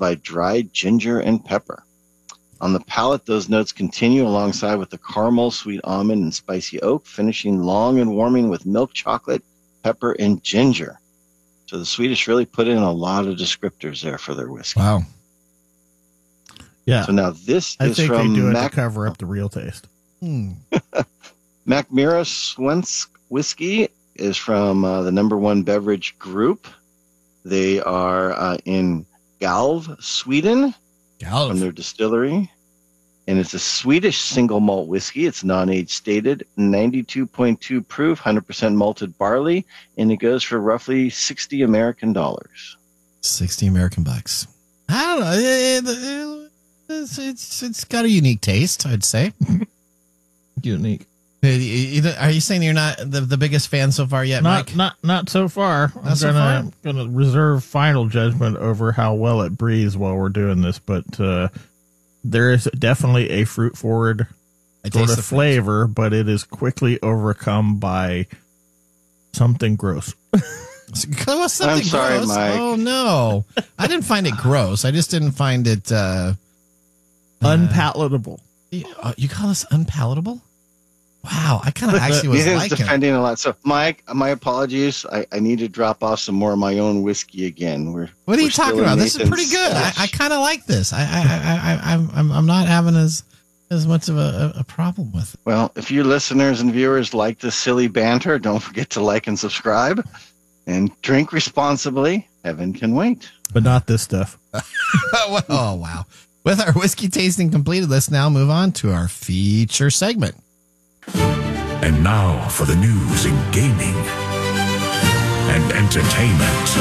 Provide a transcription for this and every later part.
by dried ginger and pepper. On the palate, those notes continue alongside with the caramel, sweet almond, and spicy oak, finishing long and warming with milk chocolate, pepper, and ginger. So the Swedish really put in a lot of descriptors there for their whiskey. Wow. Yeah. So now this I is think from they do it to cover up the real taste. Mackmyra Svensk Whiskey is from the number one beverage group. They are in Galv, Sweden, from their distillery. And it's a Swedish single malt whiskey. It's non-age stated, 92.2 proof, 100% malted barley, and it goes for roughly $60 American. 60 American bucks. I don't know. It's got a unique taste, I'd say. Unique. Are you saying you're not the biggest fan so far yet, Mike? Not so far. I'm gonna reserve final judgment over how well it breathes while we're doing this, but there is definitely a fruit forward sort of flavor, but it is quickly overcome by something gross. I'm sorry, gross? Mike. Oh no, I didn't find it gross. I just didn't find it unpalatable. You call this unpalatable? Wow, I kind of actually was liking defending a lot. So, Mike, my apologies. I need to drop off some more of my own whiskey again. What are you talking about? This is pretty good. I kind of like this. I'm not having as much of a problem with it. Well, if you listeners and viewers like this silly banter, don't forget to like and subscribe, and drink responsibly. Heaven can wait, but not this stuff. Oh wow! With our whiskey tasting completed, let's now move on to our feature segment. And now for the news in gaming and entertainment.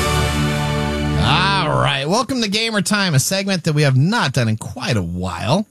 All right. Welcome to Gamer Time, a segment that we have not done in quite a while.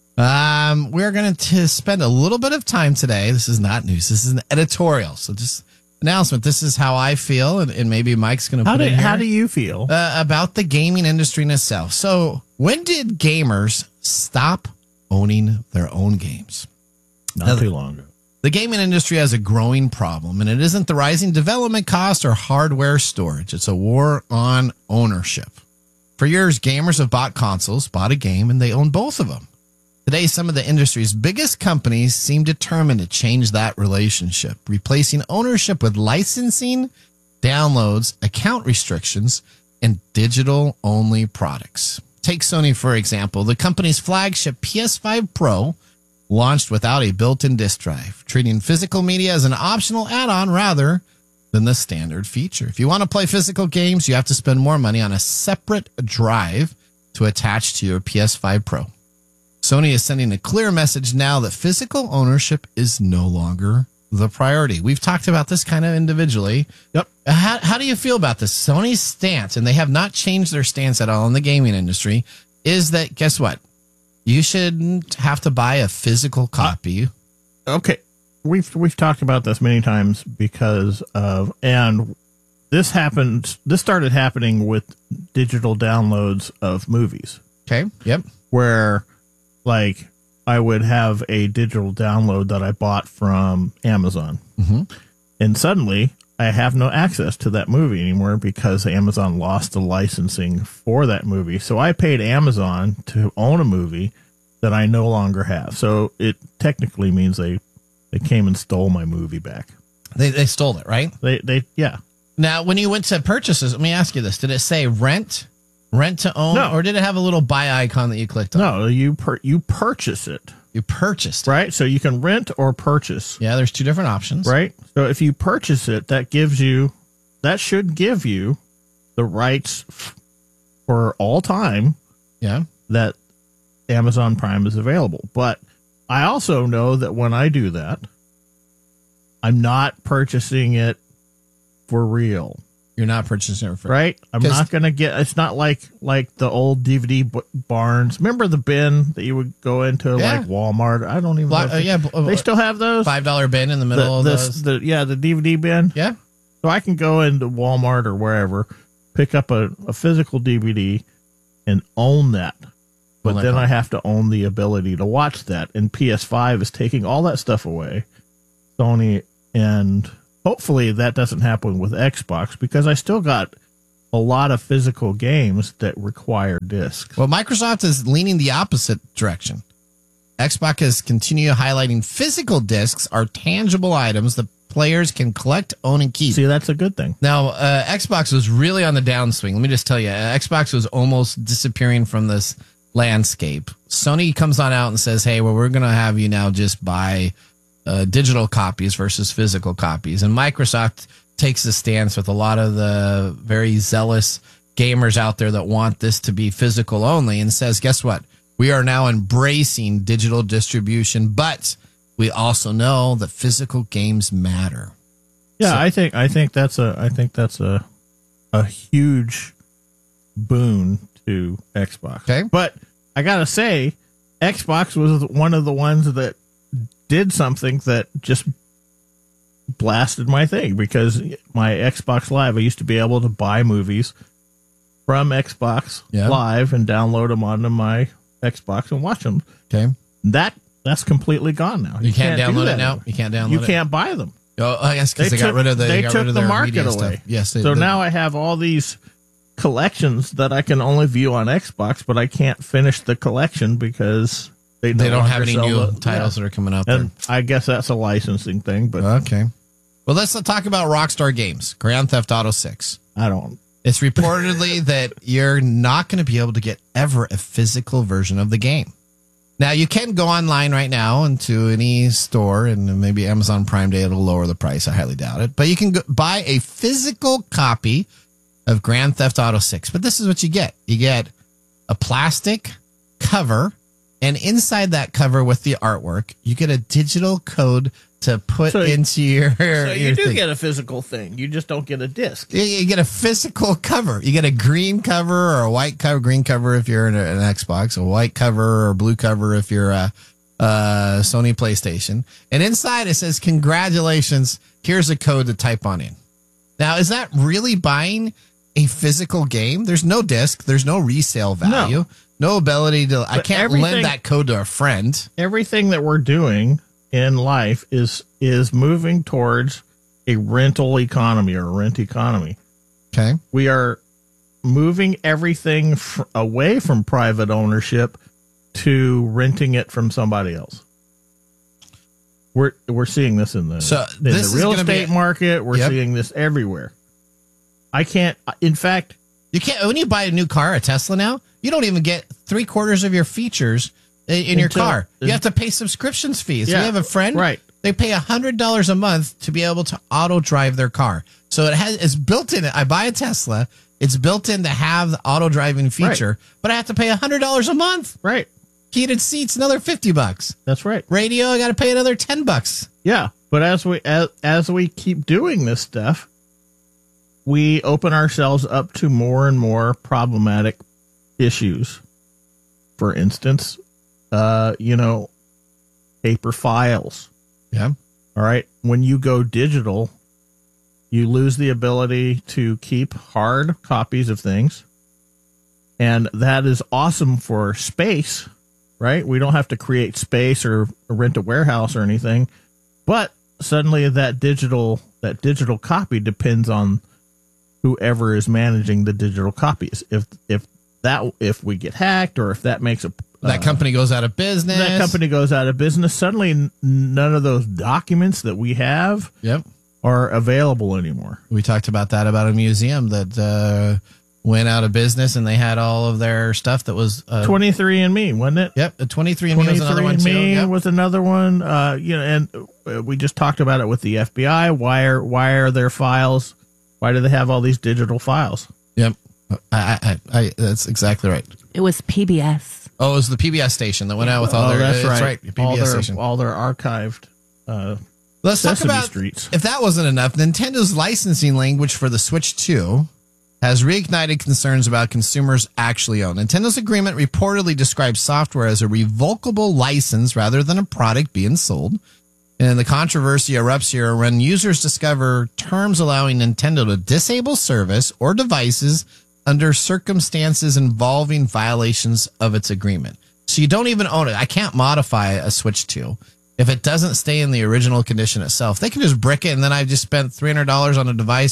We're going to spend a little bit of time today. This is not news. This is an editorial. So just announcement. This is how I feel, and maybe Mike's going to put it in here. How do you feel? About the gaming industry in itself. So when did gamers stop owning their own games? Not too long ago. The gaming industry has a growing problem, and it isn't the rising development cost or hardware storage. It's a war on ownership. For years, gamers have bought consoles, bought a game, and they own both of them. Today, some of the industry's biggest companies seem determined to change that relationship, replacing ownership with licensing, downloads, account restrictions, and digital-only products. Take Sony, for example. The company's flagship PS5 Pro launched without a built-in disk drive, treating physical media as an optional add-on rather than the standard feature. If you want to play physical games, you have to spend more money on a separate drive to attach to your PS5 Pro. Sony is sending a clear message now that physical ownership is no longer the priority. We've talked about this kind of individually. Yep. How do you feel about this? Sony's stance, and they have not changed their stance at all in the gaming industry, is that, guess what? You shouldn't have to buy a physical copy. Okay. We've talked about this many times because of, and this started happening with digital downloads of movies. Okay. Yep. Where like I would have a digital download that I bought from Amazon. Mm-hmm. And suddenly I have no access to that movie anymore because Amazon lost the licensing for that movie. So I paid Amazon to own a movie that I no longer have. So it technically means they came and stole my movie back. They stole it, right? Yeah. Now, when you went to purchases, let me ask you this. Did it say rent to own, no, or did it have a little buy icon that you clicked on? No, you purchase it. You purchased it. Right? So you can rent or purchase. Yeah, there's two different options. Right? So if you purchase it, that should give you the rights for all time. Yeah. That Amazon Prime is available. But I also know that when I do that, I'm not purchasing it for real. You're not purchasing it for right. I'm not going to get. It's not like the old DVD barns. Remember the bin that you would go into, like Walmart? I don't even know. They still have those $5 bin in the middle of those. The DVD bin. Yeah. So I can go into Walmart or wherever, pick up a physical DVD, and own that. But then I have to own the ability to watch that. And PS5 is taking all that stuff away. Sony, and hopefully that doesn't happen with Xbox, because I still got a lot of physical games that require discs. Well, Microsoft is leaning the opposite direction. Xbox is continue highlighting physical discs are tangible items that players can collect, own, and keep. See, that's a good thing. Now, Xbox was really on the downswing. Let me just tell you, Xbox was almost disappearing from this landscape. Sony comes on out and says, hey, well, we're going to have you now just buy digital copies versus physical copies. And Microsoft takes a stance with a lot of the very zealous gamers out there that want this to be physical only and says, guess what? We are now embracing digital distribution, but we also know that physical games matter. Yeah, so, I think that's a huge boon to Xbox. Okay. But I gotta say, Xbox was one of the ones that did something that just blasted my thing, because my Xbox Live, I used to be able to buy movies from Xbox Live and download them onto my Xbox and watch them. Okay. That's completely gone now. You can't download it now? You can't download it? You can't buy them. Oh, I guess because they got rid of the market away. Stuff. Yes. So now I have all these collections that I can only view on Xbox, but I can't finish the collection because they don't have any new titles that are coming out there. And I guess that's a licensing thing. But okay. Well, let's talk about Rockstar Games, Grand Theft Auto 6. It's reportedly that you're not going to be able to get ever a physical version of the game. Now, you can go online right now into any store, and maybe Amazon Prime Day will lower the price. I highly doubt it. But you can buy a physical copy of Grand Theft Auto 6. But this is what you get. You get a plastic cover, and inside that cover with the artwork, you get a digital code to put into your So you do thing. get a physical thing. You just don't get a disc. You get a physical cover. You get a green cover or a white cover, green cover if you're in an Xbox, a white cover or blue cover if you're a Sony PlayStation. And inside it says, congratulations, here's a code to type on in. Now, is that really buying a physical game? There's no disc. There's no resale value. No ability to, I can't lend that code to a friend. Everything that we're doing in life is moving towards a rental economy or a rent economy. Okay. We are moving everything away from private ownership to renting it from somebody else. We're seeing this in the real estate market. We're seeing this everywhere. In fact, you can't, when you buy a new car, a Tesla now, you don't even get 3/4 of your featers in your car. You have to pay subscriptions fees. Yeah, we have a friend, right? They pay $100 a month to be able to auto drive their car. So it's built in. I buy a Tesla. It's built in to have the auto driving feature, but I have to pay $100 a month. Right. Heated seats, another $50. That's right. Radio, I got to pay another $10. Yeah, but as we keep doing this stuff, we open ourselves up to more and more problematic issues. For instance, paper files. Yeah. All right. When you go digital, you lose the ability to keep hard copies of things. And that is awesome for space, right? We don't have to create space or rent a warehouse or anything. But suddenly that digital copy depends on whoever is managing the digital copies. If we get hacked, or if that makes that company goes out of business. That company goes out of business. Suddenly, none of those documents that we have are available anymore. We talked about a museum that went out of business, and they had all of their stuff that was 23andMe, wasn't it? Yep, 23andMe was another one too. 23andMe was another one. And we just talked about it with the FBI. Why are their files? Why do they have all these digital files? Yep, I that's exactly right. It was PBS. Oh, it was the PBS station that went out with all their. That's right. PBS station. All their archived. Let's talk about streets. If that wasn't enough, Nintendo's licensing language for the Switch 2 has reignited concerns about consumers actually own. Nintendo's agreement reportedly describes software as a revocable license rather than a product being sold. And the controversy erupts here when users discover terms allowing Nintendo to disable service or devices under circumstances involving violations of its agreement. So you don't even own it. I can't modify a Switch 2 if it doesn't stay in the original condition itself. They can just brick it, and then I've just spent $300 on a device,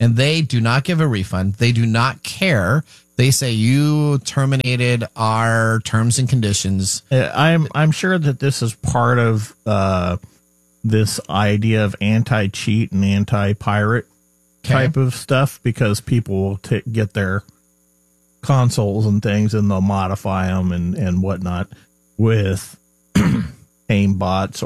and they do not give a refund. They do not care. They say you terminated our terms and conditions. I'm sure that this is part of this idea of anti-cheat and anti-pirate type of stuff, because people will get their consoles and things and they'll modify them and whatnot with aimbots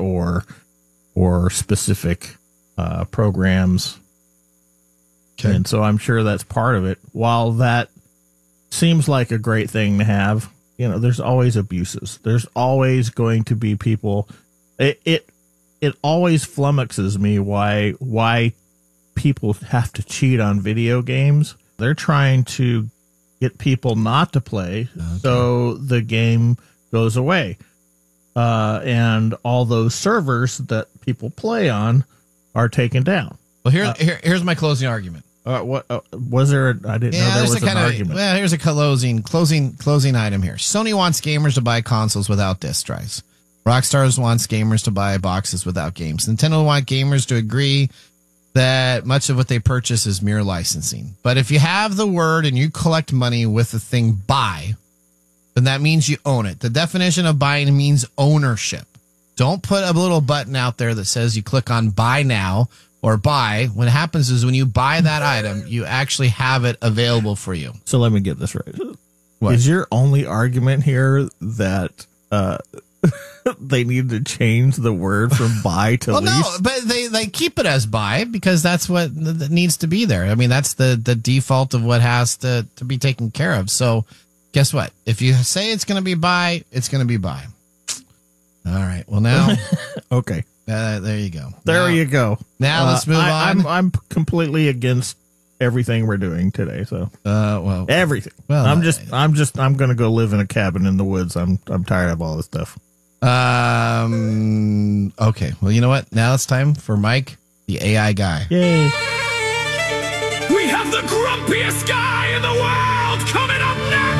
or specific programs. Okay. And so I'm sure that's part of it. While that seems like a great thing to have, there's always abuses. There's always going to be people. It always flummoxes me why people have to cheat on video games. They're trying to get people not to play, so the game goes away. And all those servers that people play on are taken down. Well, here's my closing argument. What was there? I didn't know there was an argument. Well, here's a closing item here. Sony wants gamers to buy consoles without disc drives. Rockstar wants gamers to buy boxes without games. Nintendo wants gamers to agree that much of what they purchase is mere licensing. But if you have the word and you collect money with the thing buy, then that means you own it. The definition of buying means ownership. Don't put a little button out there that says you click on buy now or buy. What happens is when you buy that item, you actually have it available for you. So let me get this right. What? Is your only argument here that they need to change the word from buy to lease? No, but they keep it as buy because that's what needs to be there. I mean, that's the default of what has to be taken care of. So guess what? If you say it's going to be buy, it's going to be buy. All right. Well, now. Okay. There you go. There you go. Now let's move on. I'm completely against everything we're doing today. So, well, everything. Well, I'm going to go live in a cabin in the woods. I'm tired of all this stuff. Okay. Well, you know what? Now it's time for Mike, the AI guy. Yay. We have the grumpiest guy in the world coming up next.